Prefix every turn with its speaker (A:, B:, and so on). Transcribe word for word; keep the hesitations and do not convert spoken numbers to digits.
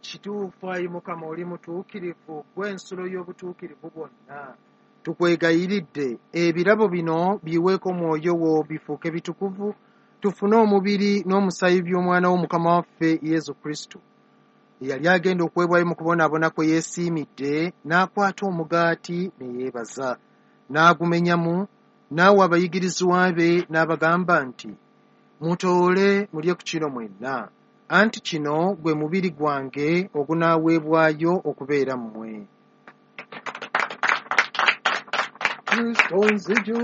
A: kituufu ayi Mukama oli mutuukirivu gw'ensulo y'obutuukirivu bwonna. Tukwegayiridde ebirabo bino biweeko mwoyo wo bifuuke bitukuvu, tufune omubiri n'omusaayi by'omwana w'Omukama waffe Yesu Kristo. Yali agenda okwebwayo mu kubonaabona kwe yeesiimidde, n'akwata omugaati ne yeebaza, n'agumenyamu, n'awa abayigirizwa be n'abagamba nti, mutoole mulye ku kino mwenna, anti kino gwe mubiri gwange ogunaaweebwayo okubeera mmwe. Kristo nziju